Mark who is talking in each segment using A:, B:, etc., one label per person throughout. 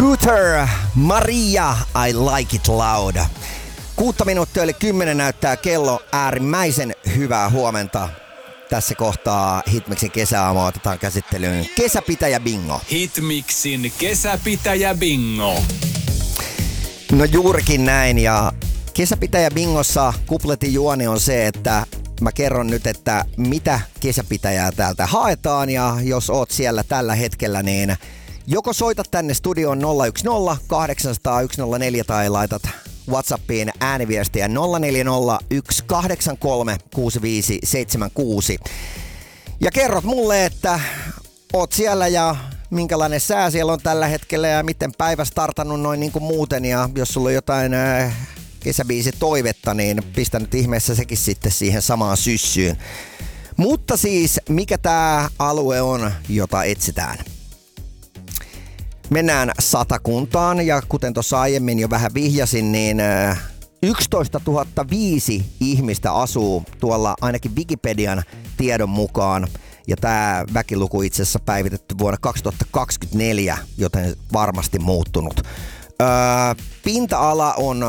A: Scooter, Maria, I like it loud. 6 minuuttia eli 10 näyttää kello. Äärimmäisen hyvää huomenta. Tässä kohtaa Hitmixin kesäaamua otetaan käsittelyyn kesäpitäjä bingo.
B: Hitmixin kesäpitäjä bingo.
A: No juurikin näin, ja kesäpitäjä bingossa kupletin juoni on se, että mä kerron nyt, että mitä kesäpitäjää täältä haetaan, ja jos oot siellä tällä hetkellä, niin joko soitat tänne studioon 010 800 104 tai laitat WhatsAppiin ääniviestiä 040 183 6576. Ja kerrot mulle, että oot siellä ja minkälainen sää siellä on tällä hetkellä ja miten päivä startannut noin niin kuin muuten. Ja jos sulla on jotain kesäbiisi toivetta, niin pistä nyt ihmeessä sekin sitten siihen samaan syssyyn. Mutta siis, mikä tää alue on, jota etsitään? Mennään Satakuntaan, ja kuten tuossa aiemmin jo vähän vihjasin, niin 11 005 ihmistä asuu tuolla ainakin Wikipedian tiedon mukaan. Ja tämä väkiluku itse asiassa päivitetty vuonna 2024, joten varmasti muuttunut. Pinta-ala on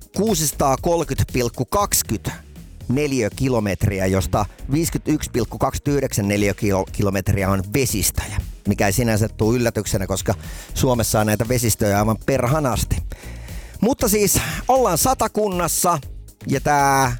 A: 630,20 neliökilometriä, josta 51,29 neliökilometriä on vesistöjä. Mikä ei sinänsä tule yllätyksenä, koska Suomessa on näitä vesistöjä aivan perhanasti. Mutta siis ollaan Satakunnassa ja tää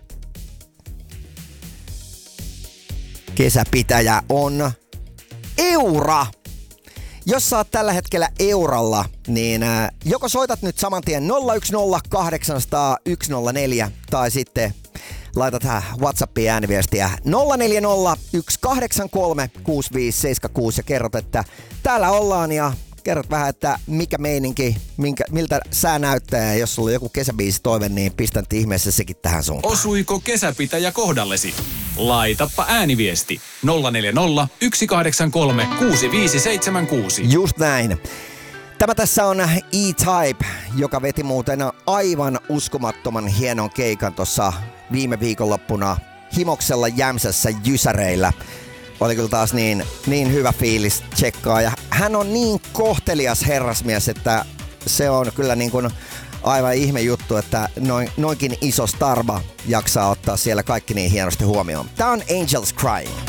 A: kesäpitäjä on Eura. Jos sä oot tällä hetkellä Euralla, niin joko soitat nyt saman tien 010 800 104 tai sitten laitat WhatsAppiin ääniviestiä 040 183 6576 ja kerrot, että täällä ollaan, ja kerrot vähän, että mikä meininki, miltä sää näyttää, ja jos sulla on joku kesäbiisi toive, niin pistän ihmeessä sekin tähän suuntaan.
B: Osuiko kesäpitäjä kohdallesi? Laitappa ääniviesti 040 183 6576.
A: Just näin. Tämä tässä on E-Type, joka veti muuten aivan uskomattoman hienon keikan tuossa viime viikonloppuna Himoksella Jämsässä Jysäreillä. Oli kyllä taas niin hyvä fiilis tsekkaa, ja hän on niin kohtelias herrasmies, että se on kyllä niin kuin aivan ihme juttu, että noinkin iso starba jaksaa ottaa siellä kaikki niin hienosti huomioon. Tää on Angels Crying.